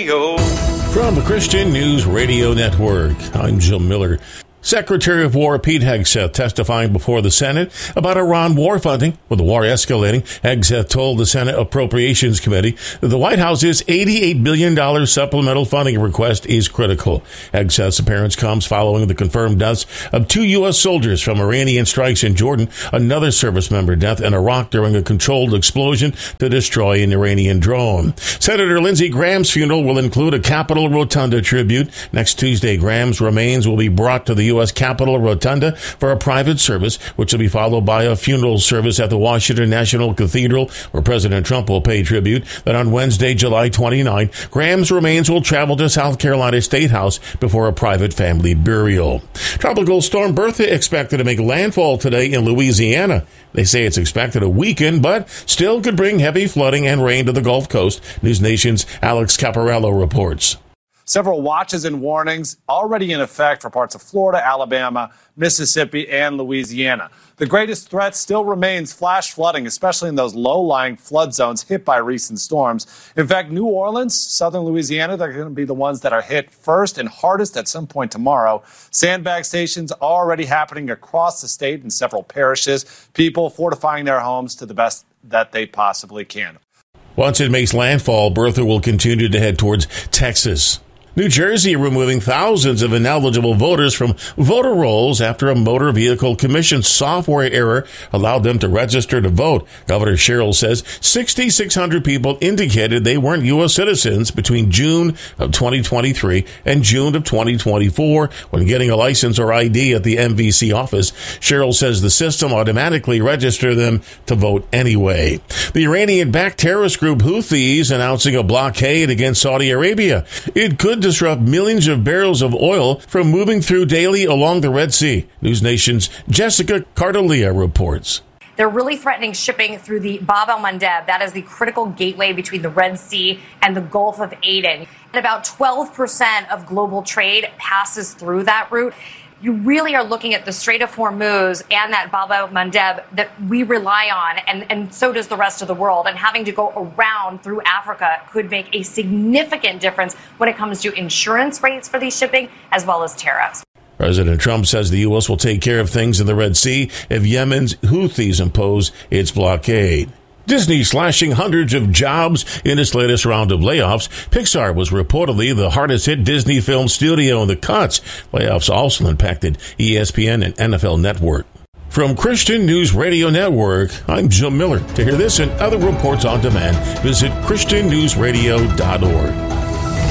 Radio. From the Christian News Radio Network, I'm Jim Miller. Secretary of War Pete Hegseth testifying before the Senate about Iran war funding. With the war escalating, Hegseth told the Senate Appropriations Committee that the White House's $88 billion supplemental funding request is critical. Hegseth's appearance comes following the confirmed deaths of 2 U.S. soldiers from Iranian strikes in Jordan, another service member death in Iraq during a controlled explosion to destroy an Iranian drone. Senator Lindsey Graham's funeral will include a Capitol Rotunda tribute. Next Tuesday, Graham's remains will be brought to the U.S. Capitol Rotunda for a private service, which will be followed by a funeral service at the Washington National Cathedral, where President Trump will pay tribute. Then on Wednesday, July 29, Graham's remains will travel to South Carolina State House before a private family burial. Tropical storm Bertha expected to make landfall today in Louisiana. They say it's expected to weaken, but still could bring heavy flooding and rain to the Gulf Coast. News Nation's Alex Caparello reports. Several watches and warnings already in effect for parts of Florida, Alabama, Mississippi, and Louisiana. The greatest threat still remains flash flooding, especially in those low-lying flood zones hit by recent storms. In fact, New Orleans, southern Louisiana, they're going to be the ones that are hit first and hardest at some point tomorrow. Sandbag stations already happening across the state in several parishes. People fortifying their homes to the best that they possibly can. Once it makes landfall, Bertha will continue to head towards Texas. New Jersey removing thousands of ineligible voters from voter rolls after a Motor Vehicle Commission software error allowed them to register to vote. Governor Sherrill says 6,600 people indicated they weren't U.S. citizens between June of 2023 and June of 2024 when getting a license or ID at the MVC office. Sherrill says the system automatically registered them to vote anyway. The Iranian-backed terrorist group Houthis announcing a blockade against Saudi Arabia. It could disrupt millions of barrels of oil from moving through daily along the Red Sea. News Nation's Jessica Cardelia reports. They're really threatening shipping through the Bab el-Mandeb. That is the critical gateway between the Red Sea and the Gulf of Aden. And about 12% of global trade passes through that route. You really are looking at the Strait of Hormuz and that Bab el-Mandeb that we rely on, and so does the rest of the world. And having to go around through Africa could make a significant difference when it comes to insurance rates for these shipping as well as tariffs. President Trump says the U.S. will take care of things in the Red Sea if Yemen's Houthis impose its blockade. Disney slashing hundreds of jobs in its latest round of layoffs. Pixar was reportedly the hardest hit Disney film studio in the cuts. Layoffs also impacted ESPN and NFL Network. From Christian News Radio Network, I'm Jim Miller. To hear this and other reports on demand, visit ChristianNewsRadio.org.